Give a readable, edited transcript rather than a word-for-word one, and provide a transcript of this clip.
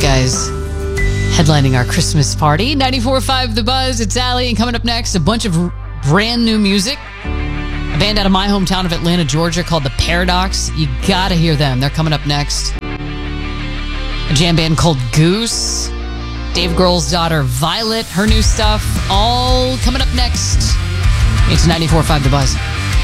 guys headlining our Christmas party. 94.5 The Buzz, it's Allie, and coming up next, a bunch of brand new music. A band out of my hometown of Atlanta, Georgia called The Paradox. You gotta hear them. They're coming up next. A jam band called Goose. Dave Grohl's daughter, Violet, her new stuff, all coming up next. It's 94.5 The Buzz.